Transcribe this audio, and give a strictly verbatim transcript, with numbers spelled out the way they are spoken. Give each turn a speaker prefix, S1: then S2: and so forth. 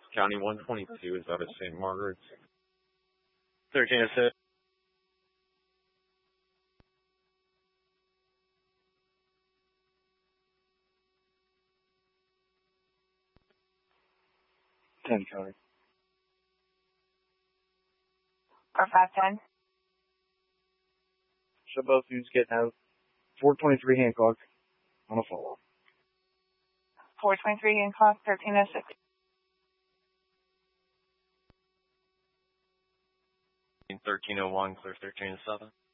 S1: County one twenty-two is out of Saint Margaret's.
S2: thirteen oh six. ten County.
S3: Or five ten.
S2: So both dudes getting out. four twenty-three Hancock on a follow.
S3: four twenty-three Hancock, thirteen oh six.
S1: thirteen oh one, clear thirteen oh seven.